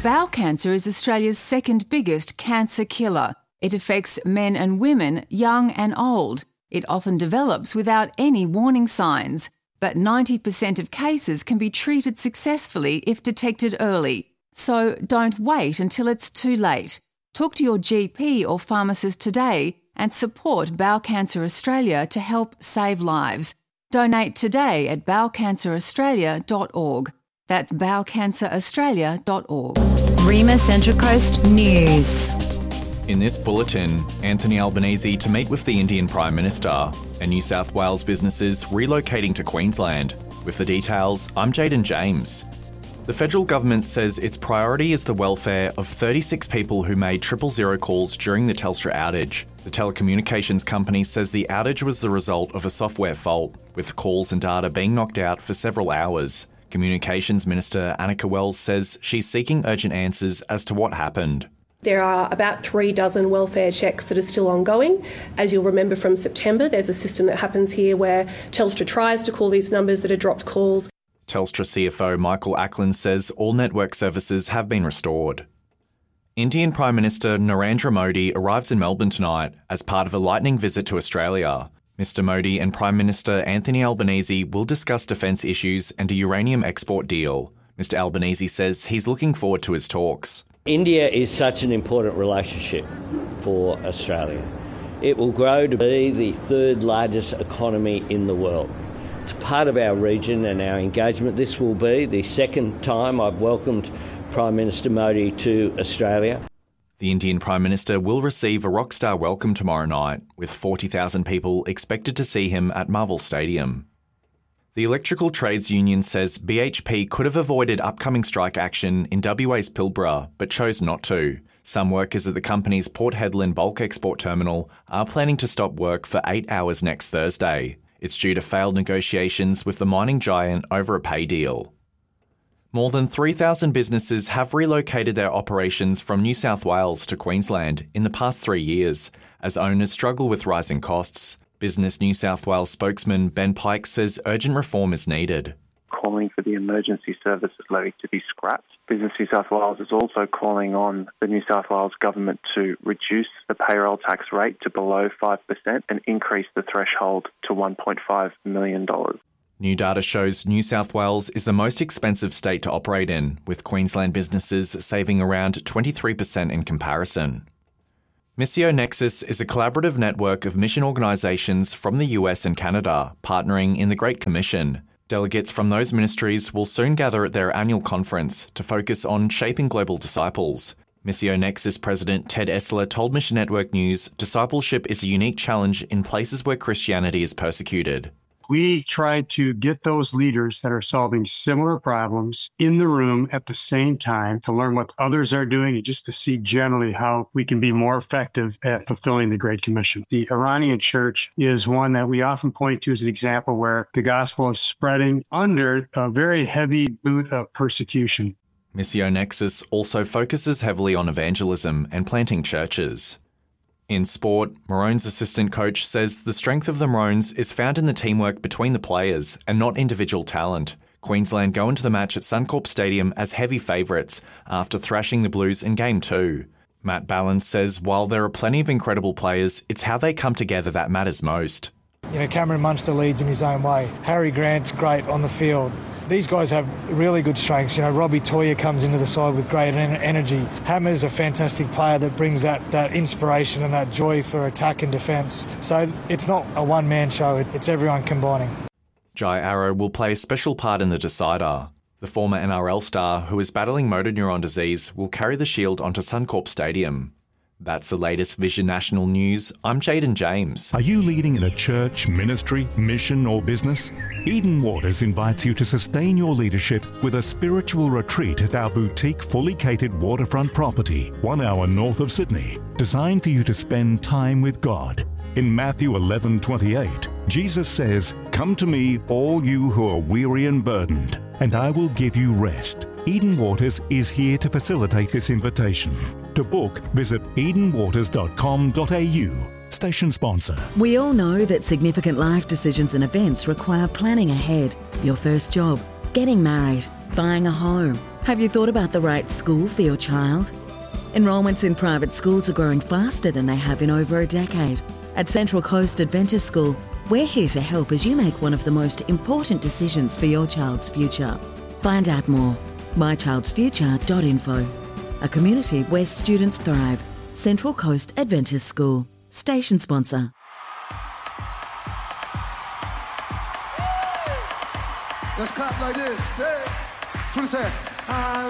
Bowel cancer is Australia's second biggest cancer killer. It affects men and women, young and old. It often develops without any warning signs, but 90% of cases can be treated successfully if detected early. So don't wait until it's too late. Talk to your GP or pharmacist today and support Bowel Cancer Australia to help save lives. Donate today at bowelcanceraustralia.org. That's bowelcanceraustralia.org. Rima Central Coast News. In this bulletin, Anthony Albanese to meet with the Indian Prime Minister and New South Wales businesses relocating to Queensland. With the details, I'm Jaden James. The federal government says its priority is the welfare of 36 people who made 000 calls during the Telstra outage. The telecommunications company says the outage was the result of a software fault, with calls and data being knocked out for several hours. Communications Minister Annika Wells says she's seeking urgent answers as to what happened. There are about 36 welfare checks that are still ongoing. As you'll remember from September, there's a system that happens here where Telstra tries to call these numbers that are dropped calls. Telstra CFO Michael Ackland says all network services have been restored. Indian Prime Minister Narendra Modi arrives in Melbourne tonight as part of a lightning visit to Australia. Mr Modi and Prime Minister Anthony Albanese will discuss defence issues and a uranium export deal. Mr Albanese says he's looking forward to his talks. India is such an important relationship for Australia. It will grow to be the third largest economy in the world. It's part of our region and our engagement. This will be the second time I've welcomed Prime Minister Modi to Australia. The Indian Prime Minister will receive a rockstar welcome tomorrow night, with 40,000 people expected to see him at Marvel Stadium. The Electrical Trades Union says BHP could have avoided upcoming strike action in WA's Pilbara, but chose not to. Some workers at the company's Port Hedland bulk export terminal are planning to stop work for 8 hours next Thursday. It's due to failed negotiations with the mining giant over a pay deal. More than 3,000 businesses have relocated their operations from New South Wales to Queensland in the past 3 years, as owners struggle with rising costs. Business New South Wales spokesman Ben Pike says urgent reform is needed. Calling for the emergency services levy to be scrapped. Business New South Wales is also calling on the New South Wales government to reduce the payroll tax rate to below 5% and increase the threshold to $1.5 million. New data shows New South Wales is the most expensive state to operate in, with Queensland businesses saving around 23% in comparison. Missio Nexus is a collaborative network of mission organisations from the US and Canada, partnering in the Great Commission. Delegates from those ministries will soon gather at their annual conference to focus on shaping global disciples. Missio Nexus President Ted Essler told Mission Network News discipleship is a unique challenge in places where Christianity is persecuted. We try to get those leaders that are solving similar problems in the room at the same time to learn what others are doing and just to see generally how we can be more effective at fulfilling the Great Commission. The Iranian church is one that we often point to as an example where the gospel is spreading under a very heavy boot of persecution. Missio Nexus also focuses heavily on evangelism and planting churches. In sport, Maroons assistant coach says the strength of the Maroons is found in the teamwork between the players and not individual talent. Queensland go into the match at Suncorp Stadium as heavy favourites after thrashing the Blues in Game 2. Matt Ballance says while there are plenty of incredible players, it's how they come together that matters most. Cameron Munster leads in his own way. Harry Grant's great on the field. These guys have really good strengths. Robbie Toya comes into the side with great energy. Hammer's a fantastic player that brings that inspiration and that joy for attack and defence. So it's not a one-man show, it's everyone combining. Jai Arrow will play a special part in the decider. The former NRL star, who is battling motor neuron disease, will carry the shield onto Suncorp Stadium. That's the latest Vision National News. I'm Jaden James. Are you leading in a church, ministry, mission or business? Eden Waters invites you to sustain your leadership with a spiritual retreat at our boutique fully catered waterfront property, 1 hour north of Sydney, designed for you to spend time with God. In Matthew 11:28, Jesus says, "Come to me, all you who are weary and burdened, and I will give you rest." Eden Waters is here to facilitate this invitation. To book, visit edenwaters.com.au. Station sponsor. We all know that significant life decisions and events require planning ahead. Your first job, getting married, buying a home, Have you thought about the right school for your child? Enrolments in private schools are growing faster than they have in over a decade. At Central Coast Adventist School, we're here to help as you make one of the most important decisions for your child's future. Find out more. mychildsfuture.info. A community where students thrive. Central Coast Adventist School. Station sponsor. Let's clap like this. Hey. What is that?